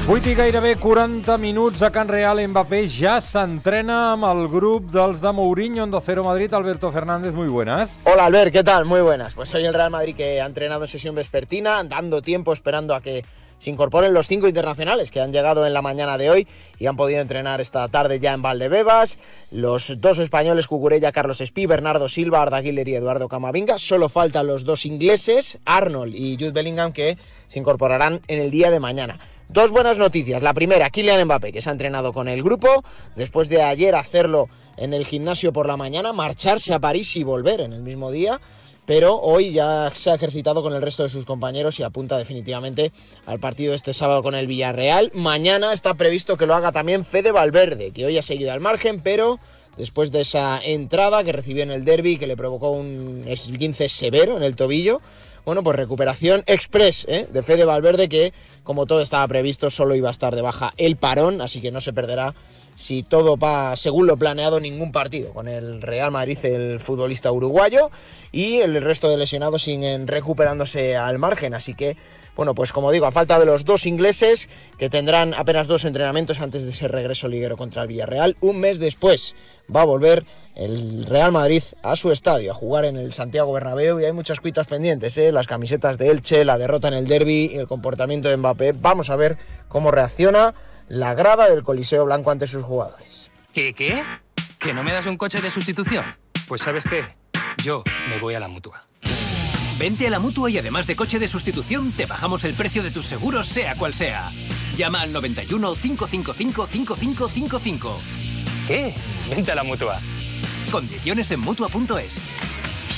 8 i gairebé 40 minuts a Can Real. Mbappé ja s'entrena amb el grup dels de Mourinho en Onda Cero Madrid. Alberto Fernández, muy buenas. Hola Albert, ¿qué tal? Muy buenas. Pues hoy el Real Madrid que ha entrenado en sesión vespertina, dando tiempo, esperando a que se incorporen los 5 internacionales que han llegado en la mañana de hoy y han podido entrenar esta tarde ya en Valdebebas. Los 2 españoles, Cucurella, Carlos Espí, Bernardo Silva, Arda Güler y Eduardo Camavinga. Solo faltan los 2 ingleses, Arnold y Jude Bellingham, que se incorporarán en el día de mañana. 2 buenas noticias. La primera, Kylian Mbappé, que se ha entrenado con el grupo, después de ayer hacerlo en el gimnasio por la mañana, marcharse a París y volver en el mismo día, pero hoy ya se ha ejercitado con el resto de sus compañeros y apunta definitivamente al partido este sábado con el Villarreal. Mañana está previsto que lo haga también Fede Valverde, que hoy ha seguido al margen, pero después de esa entrada que recibió en el derbi, que le provocó un esguince severo en el tobillo, bueno, pues recuperación express de Fede Valverde, que como todo estaba previsto solo iba a estar de baja el parón, así que no se perderá, si todo va según lo planeado, ningún partido con el Real Madrid, el futbolista uruguayo, y el resto de lesionados siguen recuperándose al margen, así que bueno, pues como digo, a falta de los 2 ingleses, que tendrán apenas 2 entrenamientos antes de ese regreso liguero contra el Villarreal, un mes después va a volver el Real Madrid a su estadio a jugar en el Santiago Bernabéu, y hay muchas cuitas pendientes, las camisetas de Elche, la derrota en el derbi y el comportamiento de Mbappé. Vamos a ver cómo reacciona la grada del Coliseo Blanco ante sus jugadores. ¿Qué? ¿Que no me das un coche de sustitución? Pues ¿sabes qué? Yo me voy a la Mutua. Vente a la Mutua y además de coche de sustitución, te bajamos el precio de tus seguros, sea cual sea. Llama al 91 555 5555. ¿Qué? Vente a la Mutua. Condiciones en Mutua.es.